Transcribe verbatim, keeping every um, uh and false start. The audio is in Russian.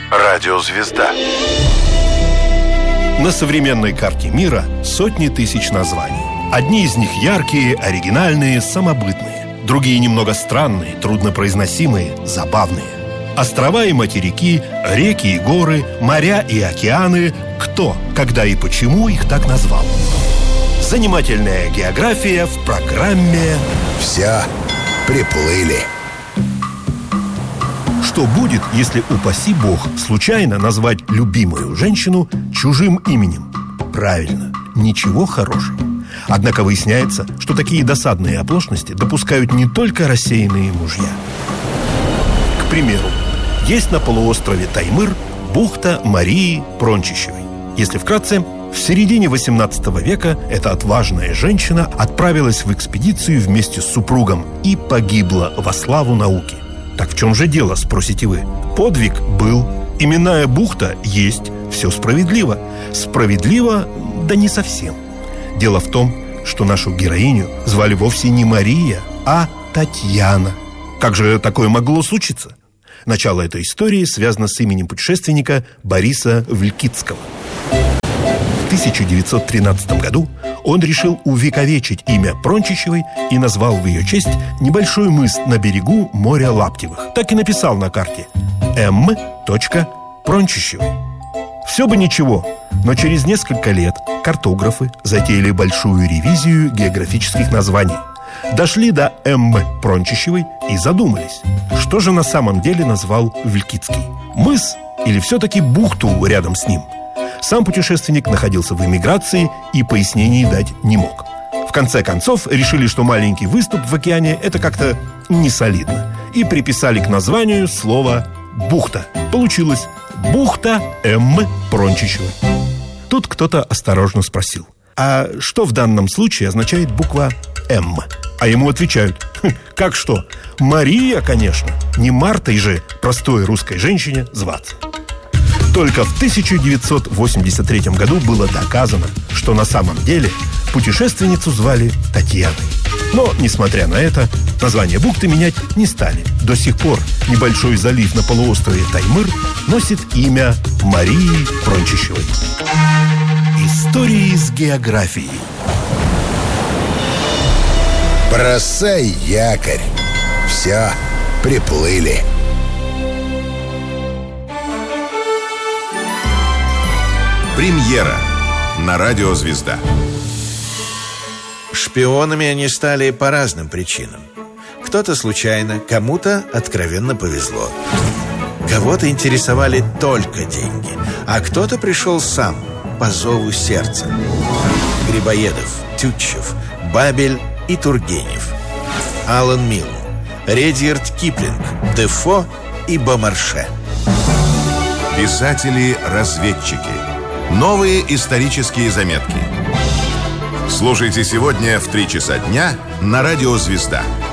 Радиозвезда. На современной карте мира сотни тысяч названий. Одни из них яркие, оригинальные, самобытные. Другие немного странные, труднопроизносимые, забавные. Острова и материки, реки и горы, моря и океаны. Кто, когда и почему их так назвал? Занимательная география в программе «Все приплыли». Что будет, если, упаси бог, случайно назвать любимую женщину чужим именем? Правильно, ничего хорошего. Однако выясняется, что такие досадные оплошности допускают не только рассеянные мужья. К примеру, есть на полуострове Таймыр бухта Марии Прончищевой. Если вкратце, в середине восемнадцатого века эта отважная женщина отправилась в экспедицию вместе с супругом и погибла во славу науки. Так в чем же дело, спросите вы? Подвиг был. Именная бухта есть. Все справедливо. Справедливо, да не совсем. Дело в том, что нашу героиню звали вовсе не Мария, а Татьяна. Как же такое могло случиться? Начало этой истории связано с именем путешественника Бориса Вилькицкого. В тысяча девятьсот тринадцатом году он решил увековечить имя Прончищевой и назвал в ее честь небольшой мыс на берегу моря Лаптевых. Так и написал на карте: М. Прончищевой. Все бы ничего, но через несколько лет картографы затеяли большую ревизию географических названий. Дошли до М. Прончищевой и задумались, что же на самом деле назвал Вилькицкий: мыс или все-таки бухту рядом с ним? Сам путешественник находился в эмиграции и пояснений дать не мог. В конце концов решили, что маленький выступ в океане – это как-то несолидно, и приписали к названию слово «бухта». Получилось «бухта М. Прончищевой». Тут кто-то осторожно спросил: а что в данном случае означает буква «М»? А ему отвечают: хм, как что? Мария, конечно. Не Мартой же простой русской женщине зваться. Только в тысяча девятьсот восемьдесят третьем году было доказано, что на самом деле путешественницу звали Татьяной. Но, несмотря на это, название бухты менять не стали. До сих пор небольшой залив на полуострове Таймыр носит имя Марии Прончищевой. Истории с географией. Бросай якорь. Все, приплыли. Премьера на Радиозвезда. Шпионами они стали по разным причинам. Кто-то случайно, кому-то откровенно повезло. Кого-то интересовали только деньги, а кто-то пришел сам, по зову сердца. Грибоедов, Тютчев, Бабель и Тургенев, Алан Милн, Редьярд Киплинг, Дефо и Бомарше. Писатели-разведчики. Новые исторические заметки. Слушайте сегодня в три часа дня на Радиозвезда.